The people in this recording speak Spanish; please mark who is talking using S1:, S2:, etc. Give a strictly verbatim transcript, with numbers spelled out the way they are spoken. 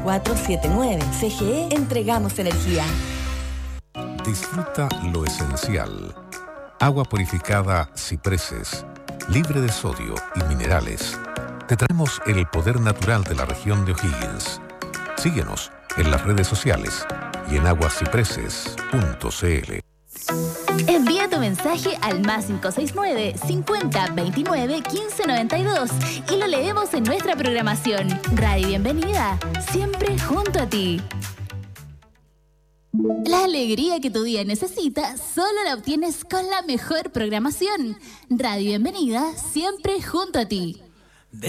S1: cuatro siete nueve. C G E, entregamos energía.
S2: Disfruta lo esencial. Agua purificada Cipreses, libre de sodio y minerales. Te traemos el poder natural de la región de O'Higgins. Síguenos en las redes sociales y en aguascipreses punto c l.
S3: Envía tu mensaje al más cinco seis nueve, cincuenta, veintinueve, quince, noventa y dos y lo leemos en nuestra programación. Radio Bienvenida, siempre junto a ti. La alegría que tu día necesita solo la obtienes con la mejor programación. Radio Bienvenida, siempre junto a ti.